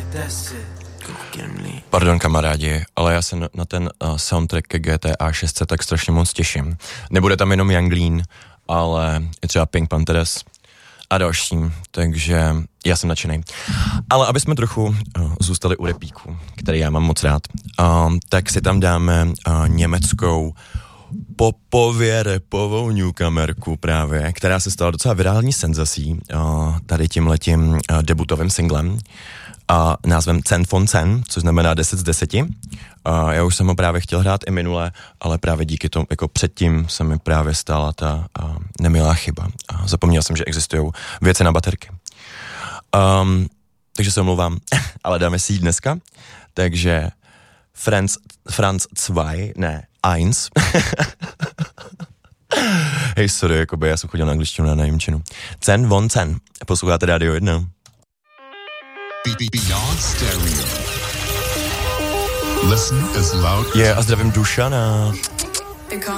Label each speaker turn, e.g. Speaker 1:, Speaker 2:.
Speaker 1: Pardon kamarádi, ale já se na ten soundtrack ke GTA 6 tak strašně moc těším. Nebude tam jenom Yung Lean, ale i třeba Pink Panthers a dalším, takže já jsem nadšenej. Ale aby jsme trochu zůstali u repíku, který já mám moc rád, tak si tam dáme německou popově repovou newcomerku právě, která se stala docela virální senzací tady tímhletím debutovým singlem názvem 10 von 10, což znamená 10 z 10. Já už jsem ho právě chtěl hrát i minule, ale právě díky tomu, jako předtím se mi právě stala ta nemilá chyba. Zapomněl jsem, že existují věci na baterky. Takže se omlouvám, ale dáme si ji dneska. Takže Franz 2, ne, 1. Hej, sorry, jakoby já jsem chodil na angličtinu, na němčinu. 10 von 10. Posloucháte Radio 1.
Speaker 2: Beyond Stereo. Listen as loud.
Speaker 1: A zdravím Dušana.